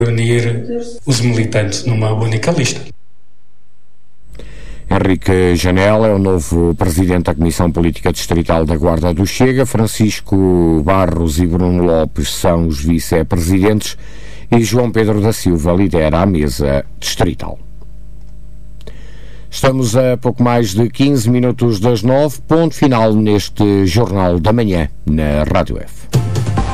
unir os militantes numa única lista. Henrique Janela é o novo presidente da Comissão Política Distrital da Guarda do Chega. Francisco Barros e Bruno Lopes são os vice-presidentes e João Pedro da Silva lidera a mesa distrital. Estamos a pouco mais de 15 minutos das 9, ponto final neste Jornal da Manhã na Rádio F.